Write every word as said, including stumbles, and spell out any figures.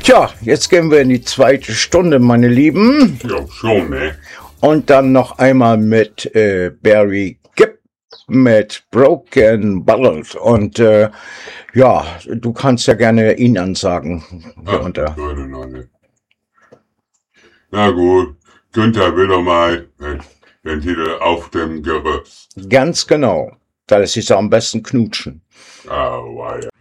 Tja, jetzt gehen wir in die zweite Stunde, meine Lieben. Ja, schon, ne? Und dann noch einmal mit äh, Barry Gibb mit Broken Bottled. Und äh, ja, du kannst ja gerne ihn ansagen. Ach, Unter. würde noch nicht. Na gut, Günther will doch mal den, den Titel Auf dem Gerüst. Ganz genau. Da lässt sich so am besten knutschen. Ah, wow, ja.